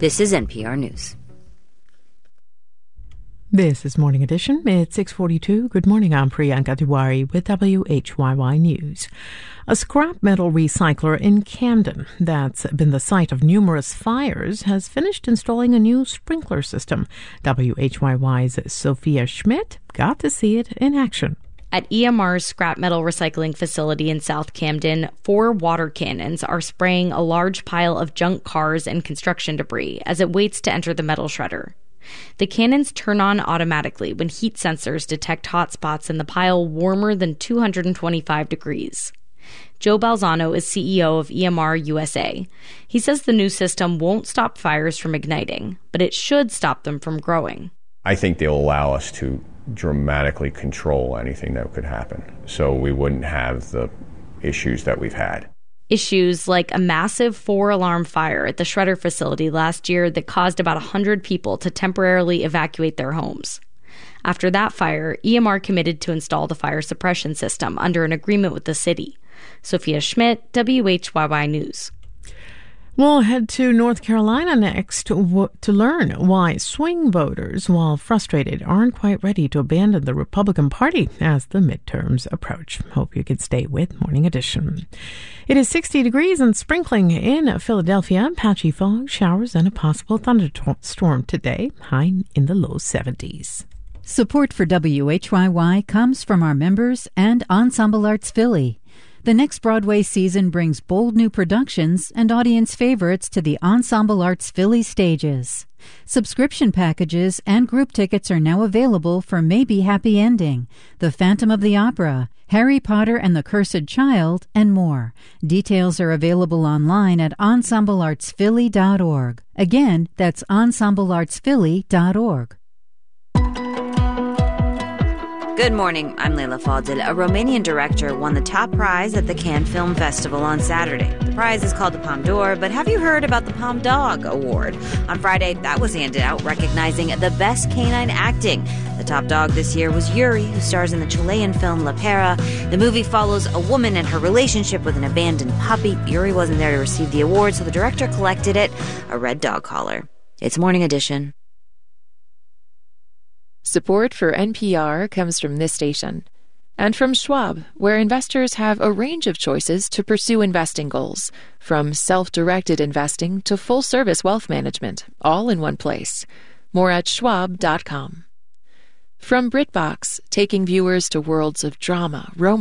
This is NPR News. This is Morning Edition. It's 6:42. Good morning. I'm Priyanka Tiwari with WHYY News. A scrap metal recycler in Camden that's been the site of numerous fires has finished installing a new sprinkler system. WHYY's Sophia Schmidt got to see it in action. At EMR's scrap metal recycling facility in South Camden, 4 water cannons are spraying a large pile of junk cars and construction debris as it waits to enter the metal shredder. The cannons turn on automatically when heat sensors detect hot spots in the pile warmer than 225 degrees. Joe Balzano is CEO of EMR USA. He says the new system won't stop fires from igniting, but it should stop them from growing. I think they'll allow us to dramatically control anything that could happen, so we wouldn't have the issues that we've had. Issues like a massive 4-alarm fire at the shredder facility last year that caused about 100 people to temporarily evacuate their homes. After that fire, EMR committed to install the fire suppression system under an agreement with the city. Sophia Schmidt, WHYY News. We'll head to North Carolina next to learn why swing voters, while frustrated, aren't quite ready to abandon the Republican Party as the midterms approach. Hope you could stay with Morning Edition. It is 60 degrees and sprinkling in Philadelphia. Patchy fog, showers, and a possible thunderstorm today. High in the low 70s. Support for WHYY comes from our members and Ensemble Arts Philly. The next Broadway season brings bold new productions and audience favorites to the Ensemble Arts Philly stages. Subscription packages and group tickets are now available for Maybe Happy Ending, The Phantom of the Opera, Harry Potter and the Cursed Child, and more. Details are available online at ensembleartsphilly.org. Again, that's ensembleartsphilly.org. Good morning, I'm Leila Fadel. A Romanian director won the top prize at the Cannes Film Festival on Saturday. The prize is called the Palme d'Or, but have you heard about the Palme Dog Award? On Friday, that was handed out, recognizing the best canine acting. The top dog this year was Yuri, who stars in the Chilean film La Pera. The movie follows a woman and her relationship with an abandoned puppy. Yuri wasn't there to receive the award, so the director collected it, a red dog collar. It's Morning Edition. Support for NPR comes from this station and from Schwab, where investors have a range of choices to pursue investing goals, from self-directed investing to full-service wealth management, all in one place. More at schwab.com. From BritBox, taking viewers to worlds of drama, romance,